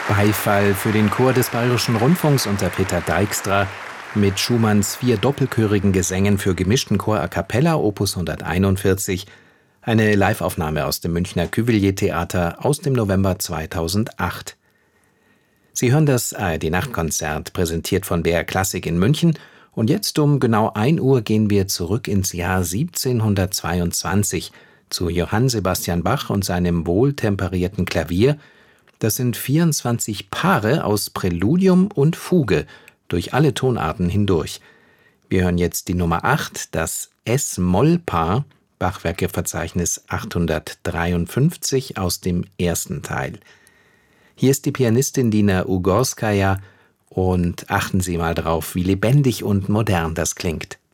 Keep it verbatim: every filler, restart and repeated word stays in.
Beifall für den Chor des Bayerischen Rundfunks unter Peter Dijkstra mit Schumanns vier doppelchörigen Gesängen für gemischten Chor a cappella Opus hunderteinundvierzig, eine Liveaufnahme aus dem Münchner Cuvilliés-Theater aus dem November zweitausendacht. Sie hören das A R D-Nachtkonzert, präsentiert von B R Klassik in München, und jetzt um genau ein Uhr gehen wir zurück ins Jahr siebzehnhundertzweiundzwanzig zu Johann Sebastian Bach und seinem wohltemperierten Klavier. Das sind vierundzwanzig Paare aus Präludium und Fuge durch alle Tonarten hindurch. Wir hören jetzt die Nummer acht, das Es-Moll-Paar, Bachwerkeverzeichnis achthundertdreiundfünfzig aus dem ersten Teil. Hier ist die Pianistin Dina Ugorskaja und achten Sie mal drauf, wie lebendig und modern das klingt.